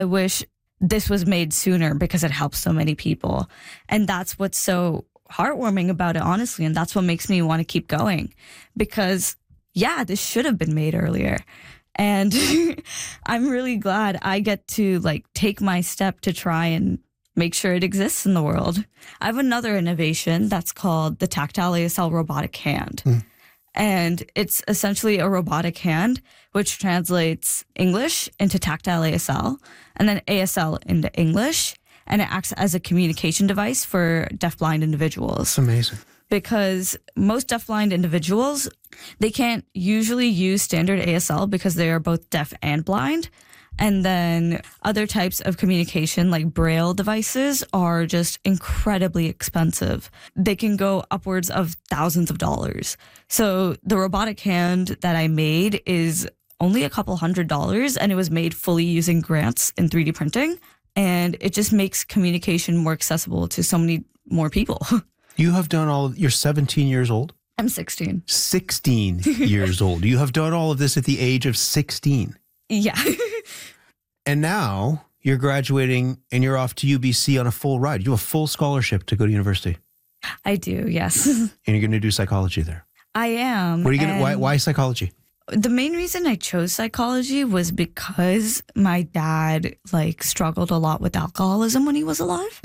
I wish this was made sooner because it helps so many people. And that's what's so heartwarming about it, honestly. And that's what makes me want to keep going because, yeah, this should have been made earlier. And I'm really glad I get to take my step to try and make sure it exists in the world. I have another innovation that's called the Tactile ASL Robotic Hand. And it's essentially a robotic hand, which translates English into tactile ASL and then ASL into English. And it acts as a communication device for deafblind individuals. That's amazing. Because most deafblind individuals, they can't usually use standard ASL because they are both deaf and blind. And then other types of communication like Braille devices are just incredibly expensive. They can go upwards of thousands of dollars. So the robotic hand that I made is only a couple $100s, and it was made fully using grants in 3D printing. And it just makes communication more accessible to so many more people. You have done you're 17 years old? I'm 16. 16 years old. You have done all of this at the age of 16. Yeah. And now you're graduating and you're off to UBC on a full ride. You have a full scholarship to go to university. I do, yes. And you're going to do psychology there. I am. What are you going to, why psychology? The main reason I chose psychology was because my dad struggled a lot with alcoholism when he was alive.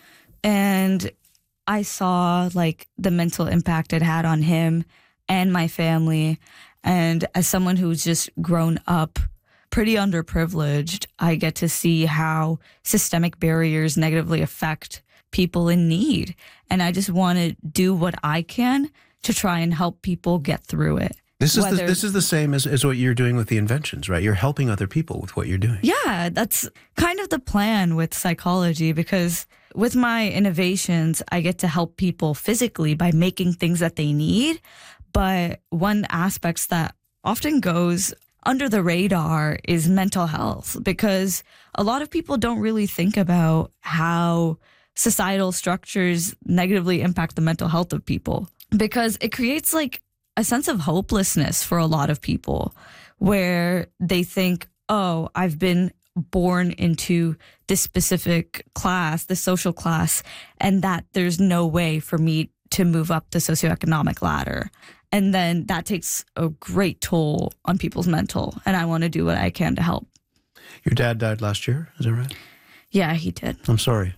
And I saw the mental impact it had on him and my family. And as someone who's just grown up pretty underprivileged, I get to see how systemic barriers negatively affect people in need. And I just want to do what I can to try and help people get through it. This is the same as what you're doing with the inventions, right? You're helping other people with what you're doing. Yeah, that's kind of the plan with psychology, because with my innovations, I get to help people physically by making things that they need. But one aspect that often goes under the radar is mental health, because a lot of people don't really think about how societal structures negatively impact the mental health of people, because it creates a sense of hopelessness for a lot of people where they think, oh, I've been born into this specific class, this social class, and that there's no way for me to move up the socioeconomic ladder. And then that takes a great toll on people's mental. And I want to do what I can to help. Your dad died last year, is that right? Yeah, he did. I'm sorry.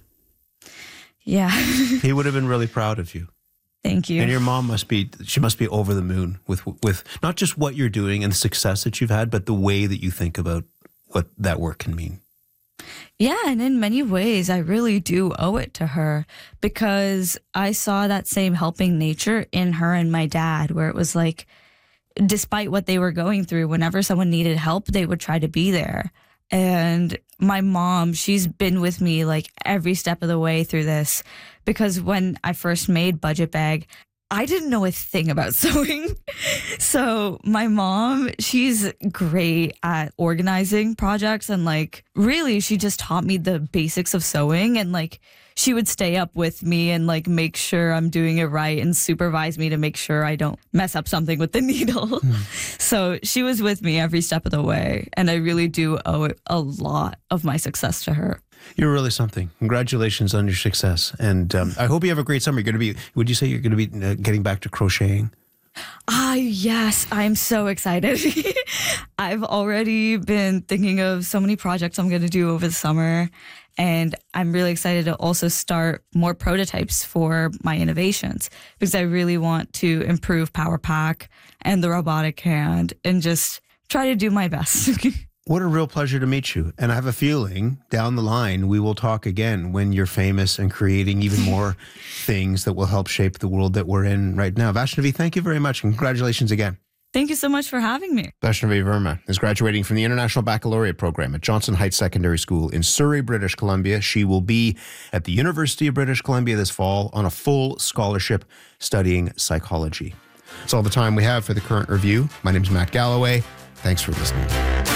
Yeah. He would have been really proud of you. Thank you. And your mom must be over the moon with not just what you're doing and the success that you've had, but the way that you think about what that work can mean. Yeah, and in many ways, I really do owe it to her, because I saw that same helping nature in her and my dad, where it was despite what they were going through, whenever someone needed help, they would try to be there. And my mom, she's been with me every step of the way through this, because when I first made Budget Bag, I didn't know a thing about sewing. So my mom, she's great at organizing projects, and really she just taught me the basics of sewing, and she would stay up with me and make sure I'm doing it right and supervise me to make sure I don't mess up something with the needle. So she was with me every step of the way, and I really do owe a lot of my success to her. You're really something. Congratulations on your success. And I hope you have a great summer. Would you say you're going to be getting back to crocheting? Yes, I'm so excited. I've already been thinking of so many projects I'm going to do over the summer. And I'm really excited to also start more prototypes for my innovations, because I really want to improve Power Pack and the robotic hand and just try to do my best. What a real pleasure to meet you. And I have a feeling down the line we will talk again when you're famous and creating even more things that will help shape the world that we're in right now. Vaishnavi, thank you very much. Congratulations again. Thank you so much for having me. Vaishnavi Verma is graduating from the International Baccalaureate Program at Johnson Heights Secondary School in Surrey, British Columbia. She will be at the University of British Columbia this fall on a full scholarship studying psychology. That's all the time we have for the Current Review. My name is Matt Galloway. Thanks for listening.